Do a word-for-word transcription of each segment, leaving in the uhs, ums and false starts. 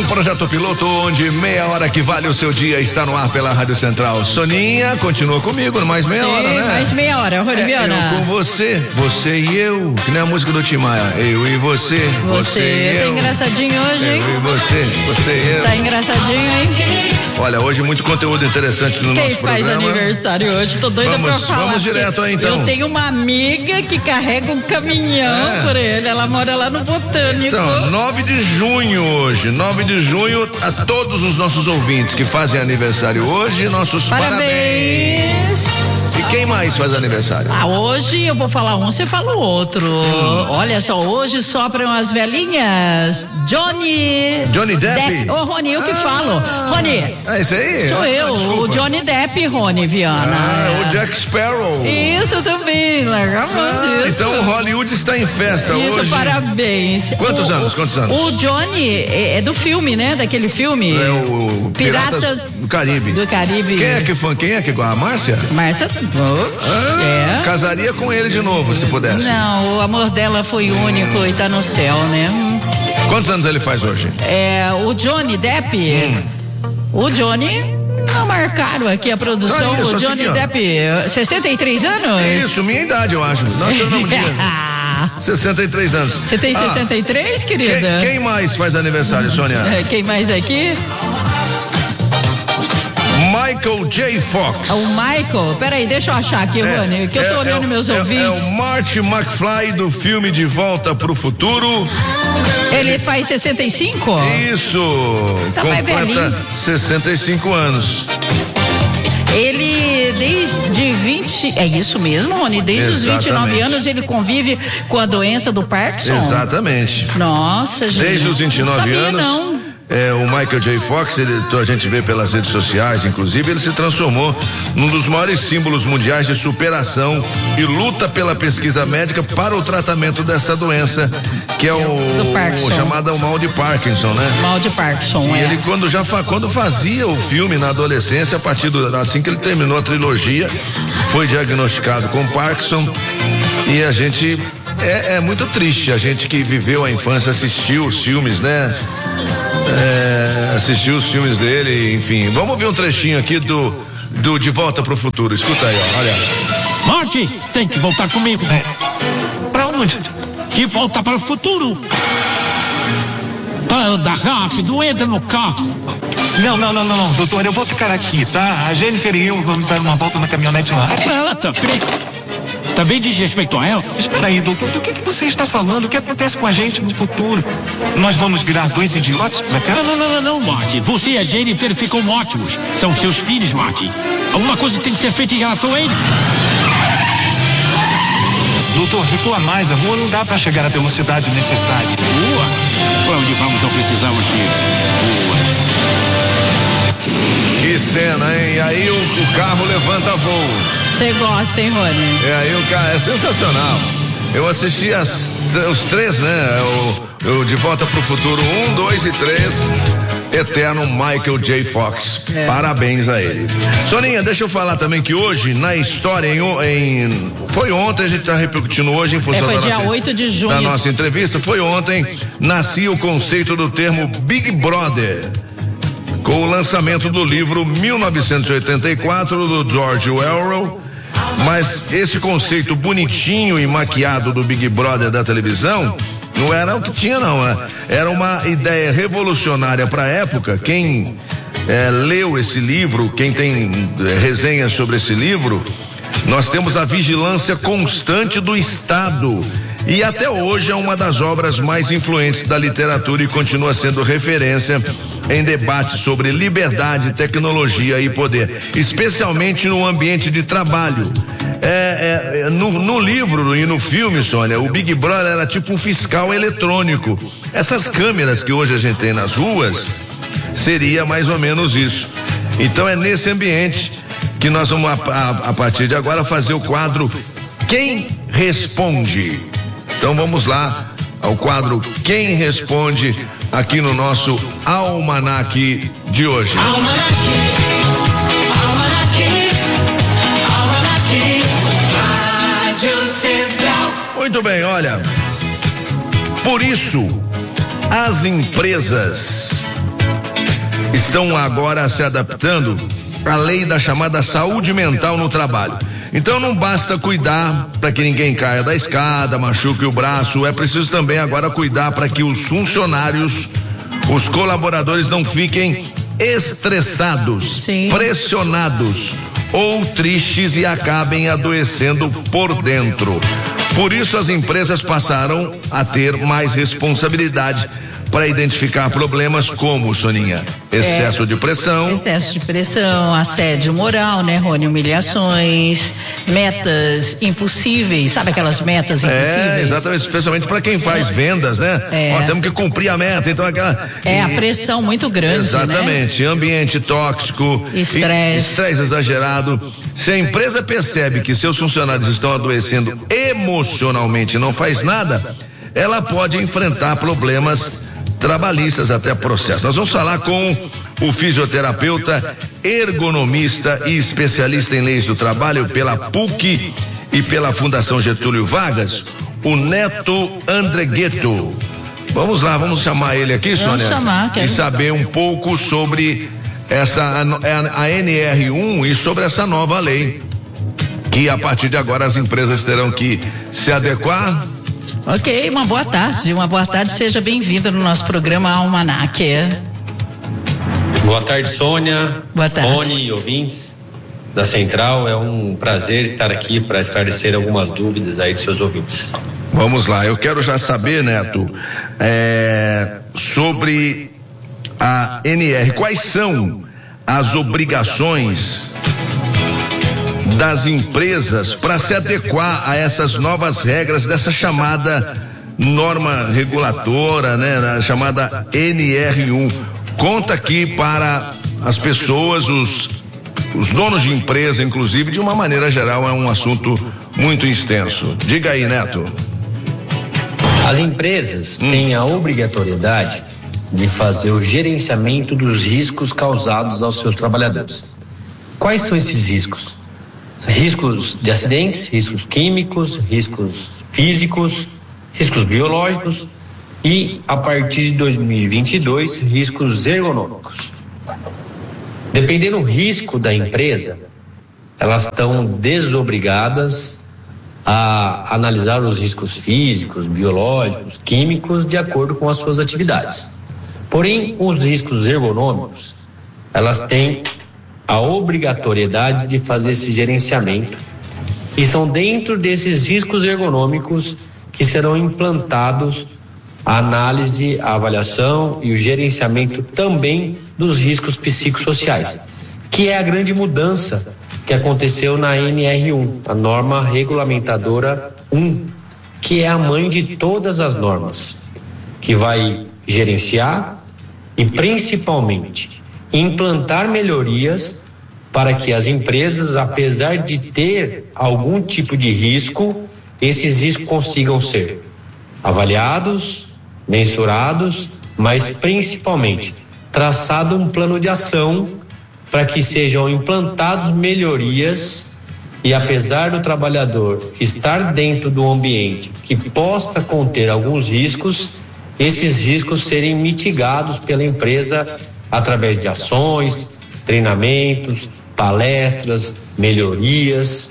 projeto piloto onde meia hora que vale o seu dia está no ar pela Rádio Central. Soninha continua comigo, mais meia Sim, hora, né? mais meia hora, Roliviana. É, eu com você, você e eu, que nem a música do Tim Maia. Eu e você, você, Você, e tá eu. engraçadinho hoje, hein? Eu e você, você e eu. Tá engraçadinho, hein? Olha, hoje muito conteúdo interessante no Quem nosso faz programa. aniversário hoje? Tô doida Vamos- pra falar. vamos direto aí, então. Eu tenho uma amiga que carrega um caminhão É. por ele. Ela mora lá no Botânico. Então, nove de junho hoje, nove de junho, a todos os nossos ouvintes que fazem aniversário hoje, nossos parabéns. Parabéns. E quem mais faz aniversário? Ah, hoje eu vou falar um, você fala o outro. Hum. Olha só, hoje sopram as velhinhas. Johnny... Johnny Depp? Ô, Rony, eu que Ah, falo. Rony, É isso aí? sou Ah, eu, desculpa. o Johnny Depp, Rony Viana. Ah, o Jack Sparrow. Isso também, legal Ah, disso. então o Hollywood está em festa Isso, hoje. parabéns. Quantos O- anos, quantos anos? O Johnny é, é do filme, né? Daquele filme. É o Piratas, Piratas do Caribe. do Caribe. Quem é que foi? Quem é que a Márcia? Márcia. Ah, É. Casaria com ele de novo, se pudesse. Não, o amor dela foi único e tá no céu, né? Quantos anos ele faz hoje? É, o Johnny Depp. Hum. O Johnny. Não marcaram aqui a produção. Ah, isso, o Johnny assim, ó. Depp, sessenta e três anos? Isso, minha idade, eu acho. Não, eu não me diga. sessenta e três anos. Você tem Ah, sessenta e três, quem, querida? quem mais faz aniversário, Sônia? É, quem mais aqui? Michael J. Fox. É o Michael. Peraí, deixa eu achar aqui, Rony, que eu tô é- olhando é- meus é- ouvintes. É o Marty McFly do filme De Volta pro Futuro. Ele faz sessenta e cinco? Isso, Tá mais completa velhinho. sessenta e cinco anos. Ele, desde vinte... É isso mesmo, Rony? Desde os vinte e nove Exatamente. anos ele convive com a doença do Parkinson? Exatamente. Nossa, gente. Desde os vinte e nove Não sabia, anos, não. é, o Michael J. Fox, ele, a gente vê pelas redes sociais, inclusive, ele se transformou num dos maiores símbolos mundiais de superação e luta pela pesquisa médica para o tratamento dessa doença, que é o, Do Parkinson. o chamado mal de Parkinson, né? Mal de Parkinson, E é. ele quando já fa- quando fazia o filme na adolescência, a partir do assim que ele terminou a trilogia, foi diagnosticado com Parkinson e a gente é, é muito triste, a gente que viveu a infância, assistiu os filmes, né? É, assistiu os filmes dele, enfim. Vamos ver um trechinho aqui do do De Volta pro Futuro. Escuta aí, ó, olha. Marty, tem que voltar comigo. Pra onde? De volta para o futuro. Anda rápido, entra no carro. Não, não, não, não, não, doutor, eu vou ficar aqui, tá? A Jennifer e eu vamos dar uma volta na caminhonete lá. Ela também. Também diz respeito a ela. Espera aí, doutor, do que, que você está falando? O que acontece com a gente no futuro? Nós vamos virar dois idiotas pra cá? Não, não, não, não, não, Marty. Você e a Jennifer ficam ótimos. São seus filhos, Marty. Alguma coisa tem que ser feita em relação a ele. Doutor, recua mais, a rua não dá pra chegar à velocidade necessária. Rua? Pra onde vamos, não precisamos de rua. Que cena, hein? E aí o, o carro levanta voo. Você gosta, hein, Rony? É, aí o cara é sensacional. Eu assisti as, os três, né? O, o De Volta pro Futuro um, dois e três. Eterno Michael J. Fox. É. Parabéns a ele. Soninha, deixa eu falar também que hoje, na história, em, em foi ontem, a gente tá repercutindo hoje em função É, foi da dia nossa, oito de junho. da nossa entrevista. Foi ontem, nascia o conceito do termo Big Brother, com o lançamento do livro mil novecentos e oitenta e quatro do George Orwell. Mas esse conceito bonitinho e maquiado do Big Brother da televisão não era o que tinha, não, né? Era uma ideia revolucionária para a época. Quem é, leu esse livro, quem tem é, resenhas sobre esse livro, nós temos a vigilância constante do Estado. E até hoje é uma das obras mais influentes da literatura e continua sendo referência em debates sobre liberdade, tecnologia e poder, especialmente no ambiente de trabalho. É, é, no, no livro e no filme, Sônia, o Big Brother era tipo um fiscal eletrônico. Essas câmeras que hoje a gente tem nas ruas, seria mais ou menos isso. Então é nesse ambiente que nós vamos, a, a, a partir de agora, fazer o quadro Quem Responde? Então vamos lá ao quadro Quem Responde, aqui no nosso Almanaque de hoje. Muito bem, olha, por isso as empresas estão agora se adaptando à lei da chamada saúde mental no trabalho. Então não basta cuidar para que ninguém caia da escada, machuque o braço, é preciso também agora cuidar para que os funcionários, os colaboradores não fiquem estressados, Sim. pressionados ou tristes e acabem adoecendo por dentro. Por isso as empresas passaram a ter mais responsabilidade para identificar problemas como, Soninha, excesso é, de pressão. Excesso de pressão, assédio moral, né, Rony? Humilhações, metas impossíveis, sabe aquelas metas impossíveis? É, exatamente, especialmente para quem faz vendas, né? É. Ó, temos que cumprir a meta, então aquela... É, e, a pressão muito grande, exatamente, né? Ambiente tóxico, estresse. Estresse exagerado. Se a empresa percebe que seus funcionários estão adoecendo emocionalmente e não faz nada, ela pode enfrentar problemas trabalhistas até processo. Nós vamos falar com o fisioterapeuta, ergonomista e especialista em leis do trabalho pela P U C e pela Fundação Getúlio Vargas, o Neto Andregueto. Vamos lá, vamos chamar ele aqui, Sônia, vamos chamar, e saber um pouco sobre essa a, a N R um e sobre essa nova lei que a partir de agora as empresas terão que se adequar. Ok, uma boa tarde, uma boa tarde, seja bem-vinda no nosso programa Almanac. Boa tarde, Sônia. Boa tarde. Rony e ouvintes da Central, é um prazer estar aqui para esclarecer algumas dúvidas aí de seus ouvintes. Vamos lá, eu quero já saber, Neto, é, sobre a N R, quais são as obrigações das empresas para se adequar a essas novas regras dessa chamada norma regulatora, né, a chamada N R um. Conta aqui para as pessoas, os, os donos de empresa, inclusive, de uma maneira geral, é um assunto muito extenso. Diga aí, Neto. As empresas hum. têm a obrigatoriedade de fazer o gerenciamento dos riscos causados aos seus trabalhadores. Quais são esses riscos? Riscos de acidentes, riscos químicos, riscos físicos, riscos biológicos e, a partir de dois mil e vinte e dois, riscos ergonômicos. Dependendo do risco da empresa, elas estão desobrigadas a analisar os riscos físicos, biológicos, químicos, de acordo com as suas atividades. Porém, os riscos ergonômicos, elas têm a obrigatoriedade de fazer esse gerenciamento e são dentro desses riscos ergonômicos que serão implantados a análise, a avaliação e o gerenciamento também dos riscos psicossociais, que é a grande mudança que aconteceu na N R um, a norma regulamentadora um, que é a mãe de todas as normas, que vai gerenciar e principalmente implantar melhorias para que as empresas, apesar de ter algum tipo de risco, esses riscos consigam ser avaliados, mensurados, mas principalmente traçado um plano de ação para que sejam implantados melhorias e, apesar do trabalhador estar dentro do ambiente que possa conter alguns riscos, esses riscos serem mitigados pela empresa através de ações, treinamentos, palestras, melhorias.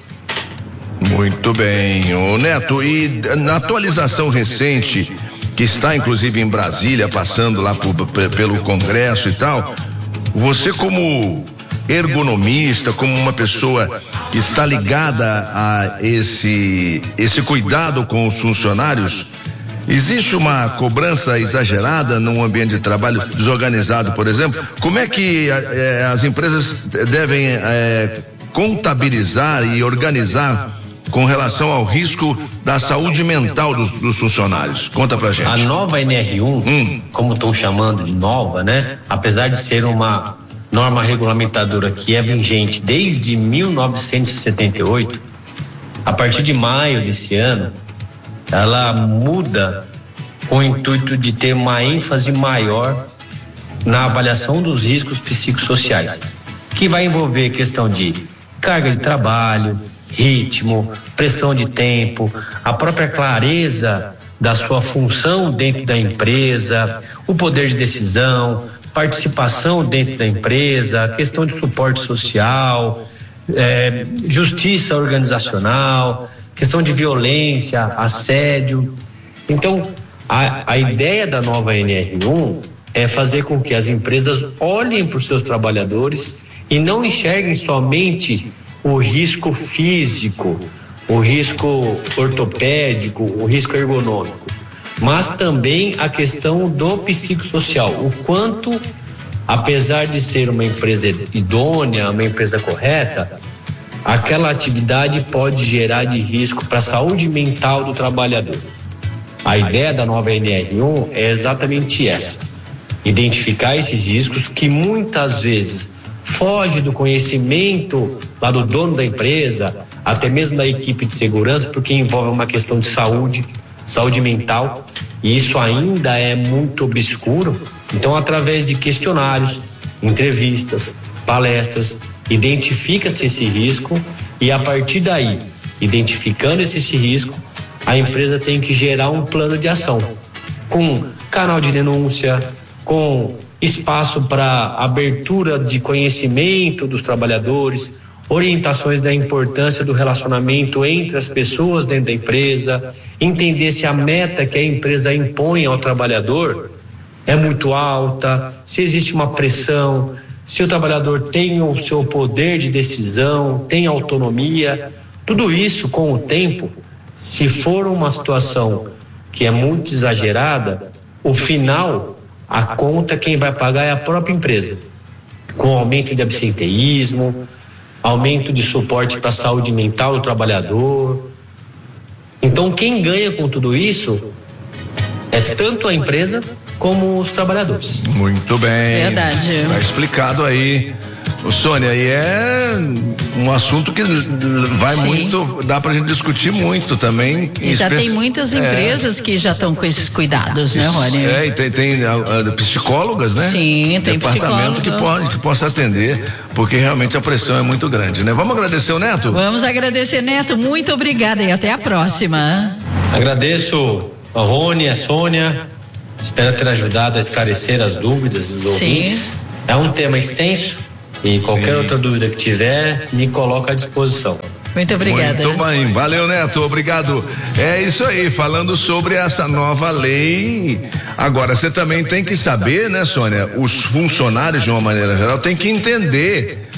Muito bem, ô Neto, e na atualização recente, que está inclusive em Brasília, passando lá por, pelo Congresso e tal, você como ergonomista, como uma pessoa que está ligada a esse, esse cuidado com os funcionários, existe uma cobrança exagerada num ambiente de trabalho desorganizado, por exemplo? Como é que eh, as empresas devem eh, contabilizar e organizar com relação ao risco da saúde mental dos, dos funcionários? Conta pra gente. A nova N R um, hum. como estão chamando de nova, né? Apesar de ser uma norma regulamentadora que é vigente desde mil novecentos e setenta e oito, a partir de maio desse ano, ela muda com o intuito de ter uma ênfase maior na avaliação dos riscos psicossociais, que vai envolver questão de carga de trabalho, ritmo, pressão de tempo, a própria clareza da sua função dentro da empresa, o poder de decisão, participação dentro da empresa, questão de suporte social, é, justiça organizacional, questão de violência, assédio. Então, a, a ideia da nova N R um é fazer com que as empresas olhem para os seus trabalhadores e não enxerguem somente o risco físico, o risco ortopédico, o risco ergonômico, mas também a questão do psicossocial, o quanto, apesar de ser uma empresa idônea, uma empresa correta, aquela atividade pode gerar de risco para a saúde mental do trabalhador. A ideia da nova N R um é exatamente essa: identificar esses riscos que muitas vezes foge do conhecimento lá do dono da empresa, até mesmo da equipe de segurança, porque envolve uma questão de saúde, saúde mental, e isso ainda é muito obscuro. Então, através de questionários, entrevistas, palestras, identifica-se esse risco e, a partir daí, identificando esse, esse risco, a empresa tem que gerar um plano de ação com canal de denúncia, com espaço para abertura de conhecimento dos trabalhadores, orientações da importância do relacionamento entre as pessoas dentro da empresa, entender se a meta que a empresa impõe ao trabalhador é muito alta, se existe uma pressão, se o trabalhador tem o seu poder de decisão, tem autonomia. Tudo isso, com o tempo, se for uma situação que é muito exagerada, o final, a conta quem vai pagar é a própria empresa, com aumento de absenteísmo, aumento de suporte para a saúde mental do trabalhador. Então, quem ganha com tudo isso é tanto a empresa como os trabalhadores. Muito bem. Verdade. Tá explicado aí. Ô, Sônia, e é um assunto que vai Sim. muito, dá pra gente discutir muito também. E já especi... tem muitas é. empresas que já estão com esses cuidados, né, Rony? É, e tem, tem uh, psicólogas, né? Sim, tem departamento que pode, que possa atender, porque realmente a pressão é muito grande, né? Vamos agradecer o Neto? Vamos agradecer, Neto. Muito obrigada e até a próxima. Agradeço a Rony, a Sônia. Espero ter ajudado a esclarecer as dúvidas dos Sim. ouvintes. É um tema extenso e qualquer Sim. outra dúvida que tiver, me coloca à disposição. Muito obrigada. Muito bem, valeu, Neto, obrigado. É isso aí, falando sobre essa nova lei. Agora, você também tem que saber, né, Sônia, os funcionários, de uma maneira geral, tem que entender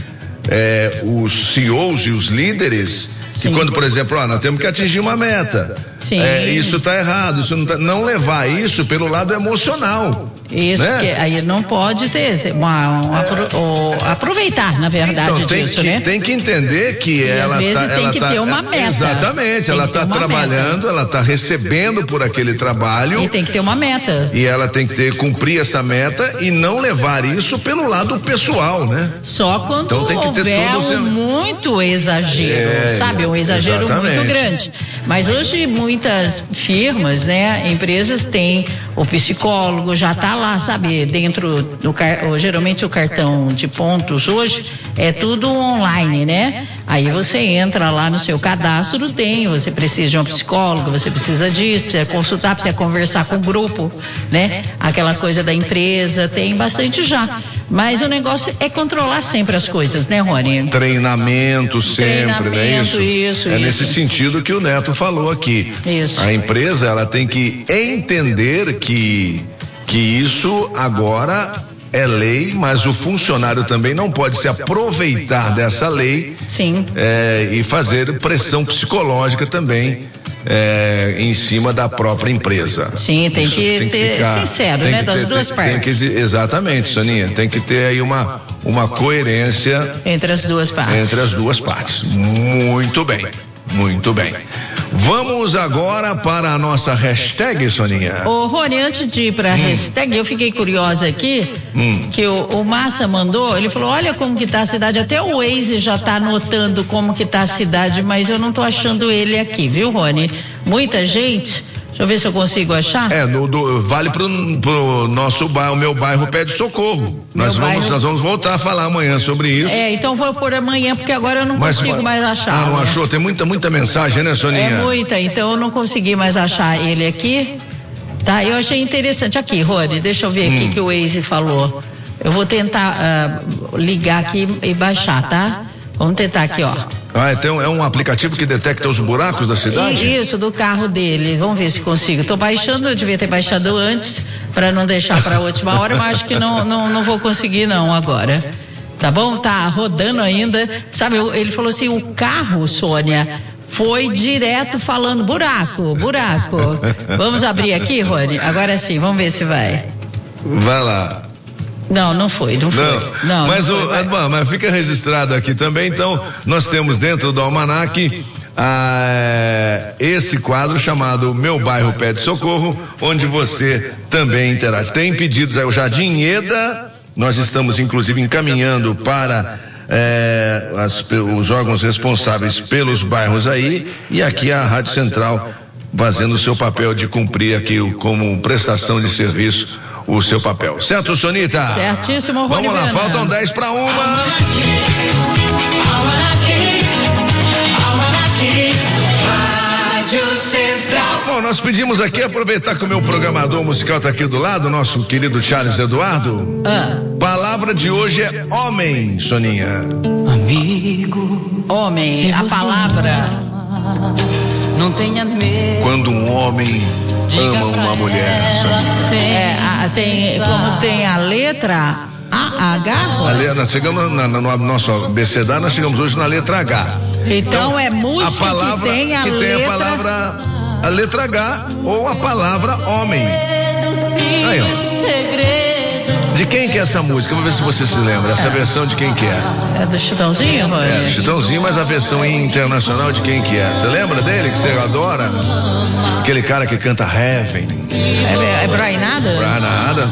é, os C E Os e os líderes, que Sim. quando, por exemplo, ó, nós temos que atingir uma meta. Sim. É, isso está errado, isso não, tá, não levar isso pelo lado emocional. Isso, né? porque aí não pode ter uma, uma apro- ou aproveitar, na verdade, Então, tem disso, que, né? tem que entender que E ela às vezes tá, tem ela que tá, ter uma meta. Exatamente, Tem ela que ter está uma trabalhando, meta. ela está recebendo por aquele trabalho. E tem que ter uma meta. E ela tem que ter, cumprir essa meta e não levar isso pelo lado pessoal, né? Só quando Então tem que ter houver todo o seu- um muito exagero, É, sabe? Um exagero exatamente. muito grande. Mas hoje muitas firmas, né, empresas têm o psicólogo, já está lá, sabe? Dentro do car... geralmente o cartão de pontos hoje é tudo online, né? Aí você entra lá no seu cadastro, tem, você precisa de um psicólogo, você precisa disso, precisa consultar, precisa conversar com o grupo, né? Aquela coisa da empresa, tem bastante já. Mas o negócio é controlar sempre as coisas, né, Rony? Treinamento sempre, né? Treinamento, Isso. isso, é isso. nesse sentido que o Neto falou aqui. Isso. A empresa, ela tem que entender que, que isso agora é lei, mas o funcionário também não pode se aproveitar dessa lei. Sim. É, e fazer pressão psicológica também é, em cima da própria empresa. Sim, tem Isso que ser sincero, tem né, que das ter- duas tem- partes. tem que- exatamente, Soninha, tem que ter aí uma, uma coerência Entre as duas partes. entre as duas partes. Muito bem, muito bem. Vamos agora para a nossa hashtag, Soninha. Ô, Rony, antes de ir pra hashtag, eu fiquei curiosa aqui, Hum. que o, o Massa mandou, ele falou, olha como que tá a cidade, até o Waze já tá anotando como que tá a cidade, mas eu não tô achando ele aqui, viu, Rony? Muita gente, deixa eu ver se eu consigo achar. É, no, do, vale pro, pro nosso bairro, o meu bairro pede socorro. Nós vamos, bairro- nós vamos voltar a falar amanhã sobre isso. É, então vou por amanhã, porque agora eu não Mas- consigo mais achar. Ah, não né? achou? Tem muita, muita mensagem, né, Soninha? É muita, então eu não consegui mais achar ele aqui. Tá, eu achei interessante. Aqui, Rony, deixa eu ver aqui Hum. que o Waze falou. Eu vou tentar uh, ligar aqui e baixar, tá? Vamos tentar aqui, ó. Ah, então é um aplicativo que detecta os buracos da cidade? Isso, do carro dele. Vamos ver se consigo. Estou baixando, eu devia ter baixado antes, para não deixar para a última hora, mas acho que não, não, não vou conseguir não agora. Tá bom? Tá rodando ainda. Sabe, ele falou assim, o carro, Sônia, foi direto falando buraco, buraco. Vamos abrir aqui, Rony? Agora sim, vamos ver se vai. Vai lá. Não, não foi, não foi. Não, não mas, não o, foi, Edmar, mas fica registrado aqui também, então, nós temos dentro do almanaque ah, esse quadro chamado Meu Bairro Pede Socorro, onde você também interage. Tem pedidos aí, o Jardim Eda, nós estamos inclusive encaminhando para eh, as, os órgãos responsáveis pelos bairros aí, e aqui a Rádio Central fazendo o seu papel de cumprir aqui como prestação de serviço o seu papel. Certo, Sonita? Certíssimo, Rony. Vamos lá, Viana. faltam dez para uma. Bom, nós pedimos aqui, aproveitar que o meu programador musical está aqui do lado, nosso querido Charles Eduardo. Ah. Palavra de hoje é homem, Soninha. Amigo. Homem, a palavra. Não tenha medo. Quando um homem ama uma mulher, Soninha. É, a, tem, como tem a letra A, H? Ali, nós chegamos na, na, no nosso abecedário, nós chegamos hoje na letra H. Então, então é música a palavra, que tem a que letra... tem a palavra, a letra H ou a palavra homem. Aí, ó. De quem que é essa música? Vamos ver se você se lembra. Essa é. versão de quem que é? É do Chitãozinho, Rony? É, do Chitãozinho, mas a versão internacional de quem que é? Você lembra dele, que você adora? Aquele cara que canta Heaven. É, é Brian Adams? Brian Adams.